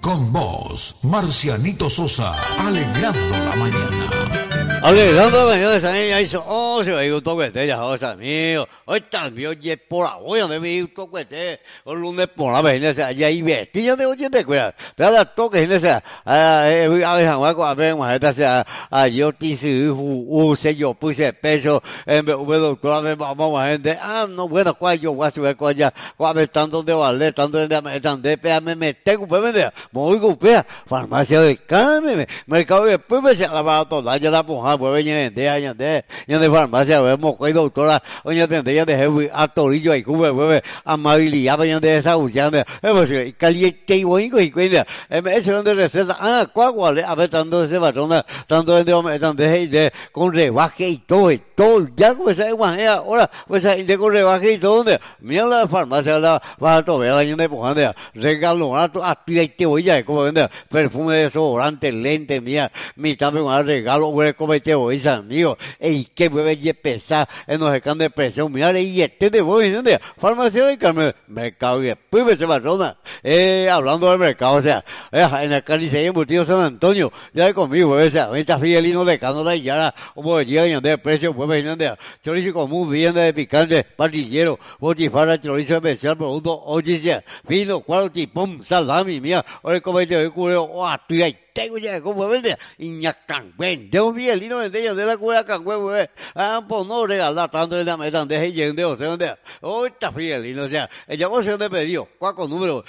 Con vos, Marcianito Sosa, alegrando la mañana. Alegrando la mañana, ahí se va a ir un toquete, ya sabes, amigo. Hoy también, oye, por la voy a ver un toquete. Un lunes por la mañana, allá y vestilla de oye, te cuida. Pero la toque, no sé, a ver, a ver, yo te hice un sello, puse peso, doctora, vamos a gente. No, bueno, cuál yo voy a subir con ella, cuál tanto de valer, tanto de péame, me tengo, pues, muy gupea, farmacia de carne, mercado de pues, se la va a toda, ya la puja, pues, ya de farmacia, vemos que doctora, oye, ya de jefe, a torillo, y cubre, pues, amabilidad, ya de esa usiana, caliente y bonito, y cuida, eso de receta, cuál, a ver, tanto ese patrona, tanto de con rebaje y todo, ya, pues, ahora, pues, de con rebaje y todo, mira la farmacia, la va a tomar, la gente de pujante, regalo, a ti, te voy a como vender perfume de desodorante, lente, mía, mi también un regalo, güey, como te voy a amigo, ey, que bebé y pesa, no se can de presión, mira, y de voy, ¿no? Farmacia de Carmen, mercado, y después se patrona, hablando del mercado, o sea, en la carnicería embutido San Antonio, ya conmigo, o sea, venta fidelino de Cánola y Yara, como llegan de precio, pues venían de chorizo común, vianda de picante, parrillero, botifara, chorizo especial, producto, oye, vino, cuadro, tipón, salami, mía, ahora como te ocurrió, tú ahí tengo ya como vende y ña cangüen de un vielino de ella de la cura cangüen güey pues no regalar tanto de la meta de gente o sea donde hoy está vielino o sea ella vos se pedido cuatro número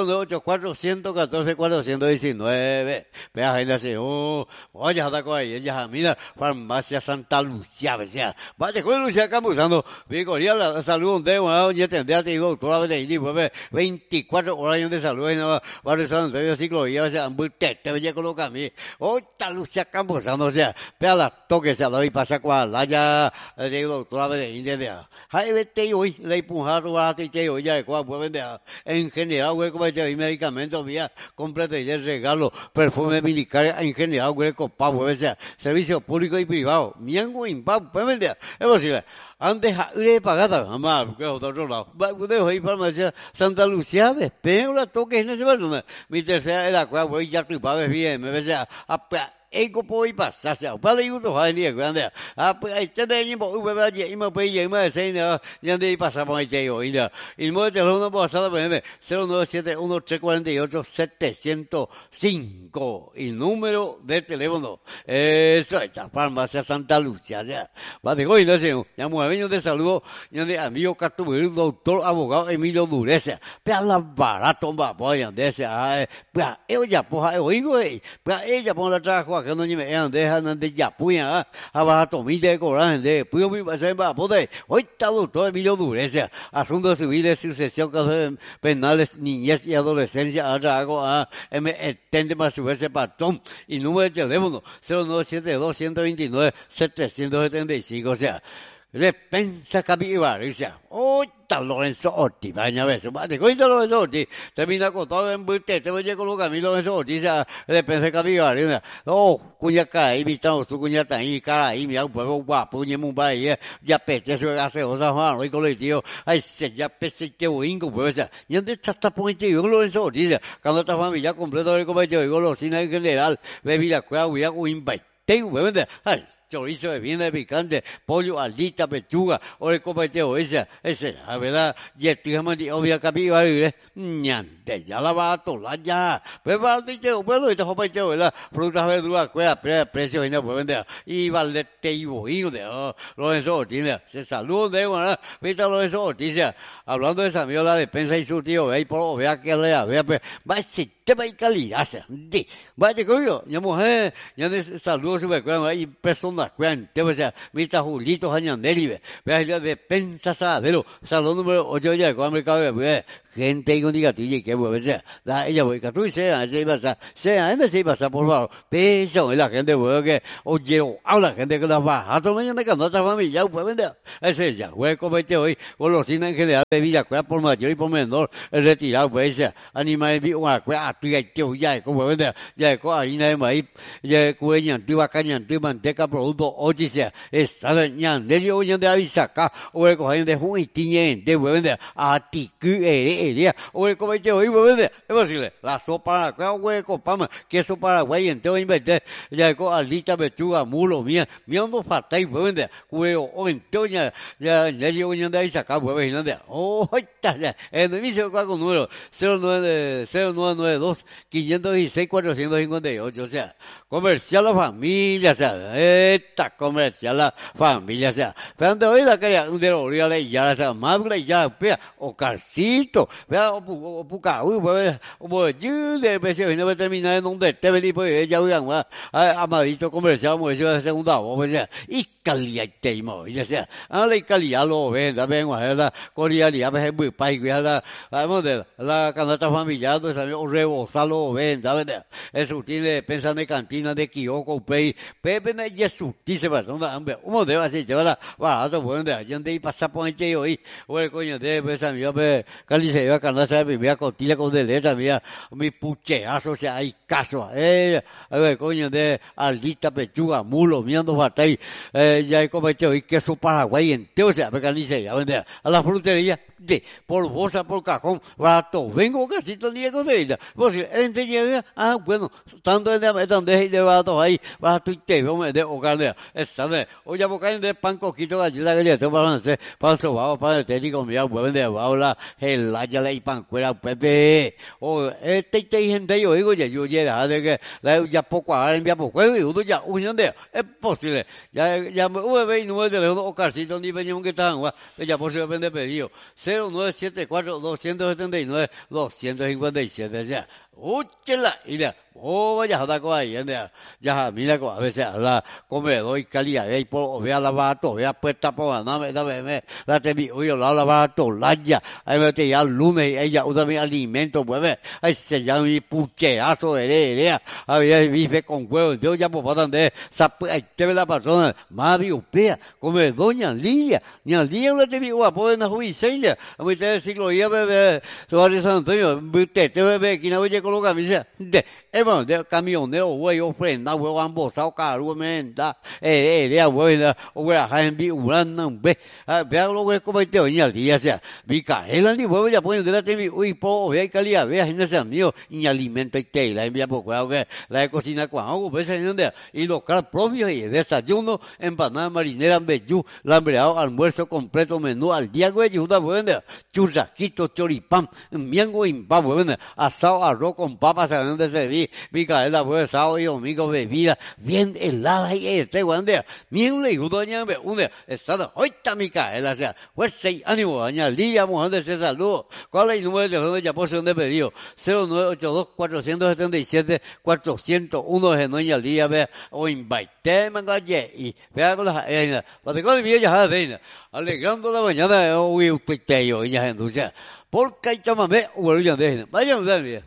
0984114 419 vea gente así vaya a con ahí ella mira farmacia Santa Lucia o sea vaya con Lucia Campuzano Vicoria la salud de una oye tendría que doctora de ahí 24 horas de salud y no va a San Antonio ciclovía o sea te coloca a mí, esta Lucia Campuzano, o sea, vea la toque, se lo y pasa con la ya, de doctora de India, hay vete hoy, le empujaron a ti, que hoy ya de cuál pueden de, en general, güey, como te medicamentos, mía, cómprate el regalo, perfume militar, en general, güey, copa, güey, o sea, servicio público y privado, miengo, impau, pueden de, es posible. Antes de pagada, mamá, porque es otro lado. Ustedes hoy farmacia Santa Lucía, pero la toque en ese barrio. Mi tercera era cual, voy ya tu padre bien, me decía, ego poi pasasa para ir to hai ni grande ai tade ni bo ba je ima pe ye ma sai ne yan de pasa por ahí hoy ya y mo de lo no pasado bene 09714487705 el número de teléfono eso está farmacia Santa Lucía ya va de hoy no sé ya mu años de saludo ya de amigo Cartubero doctor abogado Emilio Dureza pe la barato ba boya de ese pa ella pues oigo pa ella pon la trabajo que no me dejan de ya puya a barato mi de coraje de puyo mi va a poder hoy está doctor Emilio Dureza asuntos civiles sucesión penales niñez y adolescencia ahora hago me extende más su ese patrón y número de teléfono 0972129 775 o sea Repensa capivare, o sea, Lorenzo Orti, baña beso, mate, coita Lorenzo Orti, termina con todo en bulte, te voy a colocar mi Lorenzo Orti, o sea, repensa capivare, cuña cara, invitamos su cuña tan y cara, y mi pueblo guapo, puñe mumbai, ya pete, eso hace osa, Juan, y colectivo, ay, se ya pese que wingo, pues, o sea, y donde está puente, yo Lorenzo Orti, cuando esta familia completa el cometido, y golosina en general, bebida, cuida, voy a invite, ay, chorizo de viene picante, pollo, aldita, pechuga, o el copeteo, ese, la verdad, y el tíjame, obvia capibare, ñante, ya la va a tolar ya, pero para el tío, bueno, este copeteo, ¿verdad? Frutas, verduras, cuerda, precio, y no puede vender, y valete y bohío, Lorenzo Ortiz, se saluda de una, viste Lorenzo Ortiz, hablando de esa amiga, la despensa y su tío, ve, por vea que lea, vea, pues, va a sistema y calidad, vaya, coño, ya mujer, ya de saludos, se me acuerdan, hay personas, cuente, o sea, mita Julito Jañandeli, vea, la despensa Sadero, salón número 8 ya, con el mercado de gente y un digatilla, que vuelve, sea, ella voy, que tú sea, se pasa, por favor, peso, y la gente, güey, que, oye, a la gente que la baja, a tu mañana que no está familia, pues vender, ese ya, güey, comete hoy, golosina en general, bebida, cuida por mayor y por menor, el retirado, pues, ese, animal, una cuida, tú ya, como vender, ya, con harina de maíz, ya, cueña, antigua caña, antigua manteca, producto oye sea esa ñan de yo ñan de avisaca o el cogen de juin tiñen de vende a ti que o el comen de hoy vende es posible la sopa la hueco pama queso paraguay entero invente ya con alita pechuga mulo mía miando fatai vende huevo o entero ya de yo ñan de avisaca vende oh está ya el inicio con número 0992 516 458 o sea comercial la familia, o sea, esta comercial la familia, o sea, pero hoy la quería un de los de ya, o sea, más de ya, vea, o carcito, vea, o puca, uy, pues, o yo de veces vino a terminar en donde te vení, pues, ya voy a amadito comercial, como eso de segunda voz, o sea, y calidad te imo, o sea, a la calidad lo ven, también, o sea, la calidad, ya ves, muy pai, la canasta familiar, o sea, o rebosar lo ven, ¿sabes? Eso tiene, pensan de cantina de Kiyoko Pei, Pepe na Jesús, dice Bartona, hombre, uno debe así, te va a barato, bueno, de allá de pasar por este hoy, o el coño de esa mía, cali se iba a canasta de primera costilla con deleta, mía, mi pucheazo, o sea, hay caso, el coño de aldita, pechuga, mulo, miando batay, ya hay como este hoy, queso paraguay entero, o sea, cali se iba a vender a la frutería, de por bolsa, por cajón, barato, vengo casi todo el día con ella, pues, gente llega, bueno, tanto de barato ahí, barato y te veo de hogar de esta de, oye, porque de pan coquito, galleta, galleta, para hacer, para sobao, para el técnico, mira, hueven de baula, el ayala y pan cuera, pepe, o este gente yo digo, ya yo llega, de que, ya poco ahora envía poco, y uno ya, unión de, es posible, ya, me y no es de los ocarcitos, ni venimos que están, ya posiblemente pedido, 0974 279 257 ya. Úchela, mira, vaya a dar con ahí, ya, mira, a veces la comedor y calidad, y por vea la barato, vea puesta por dame, la te vi, oye, la barato, la ya, ahí me te ya el lunes, ella usa mi alimento, pues, ahí se llama mi pucheazo de había bife con huevos, yo ya por donde, ahí te ve la persona, más biopea, come doña Lidia no te vi, pues, una jubiceña, a mí te decirlo, ya, bebé, se va a San Antonio, te bebé, que no voy a colocar, me dice, bueno, de camionero, güey, ofrenda, güey, ambos, caro, menta, güey, güey, Jaime, ve, vea lo que como te oía el día, sea, vica, el ni güey, ya pueden de la TV, uy, po, vea, calidad, vea, gente sea mío, y alimento y te, la envía por güey, la cocina con algo, ves, y local propio, y desayuno, empanada marinera, bellú, lambreado, almuerzo completo, menú al día, güey, ayuda, güey, churrasquito, choripán, miango, impa, güey, asado, arroz con papas, ¿a dónde se di? Micaela fue sábado y domingo bebida bien helada y guandea. Bien le dijo doña una estado hoita Micaela, o sea, pues 6 ánimo, doña Lidia Mojanes se saludo. ¿Cuál es el número de teléfono ya por donde pedido? 0982 477 401 de doña Lidia, vea, o invite mangalle y vea con las para que con el ya sabe, alegrando la mañana hoy usted te yo ya entonces. Por que chamame o ya de. Vayan a ver.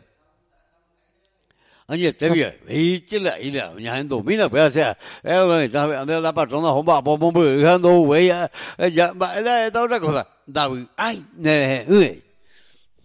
아니, 대비야, 이질라, 이래, 그냥 도미나, 배워서, la persona, hombre, pombo, no, güey, ya, la, toda cosa, da, ay,